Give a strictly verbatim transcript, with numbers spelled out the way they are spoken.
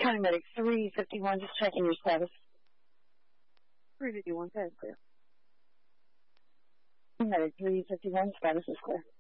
County Medic three fifty-one, just checking your status. three fifty-one, that is clear. Medic three fifty-one, status is clear.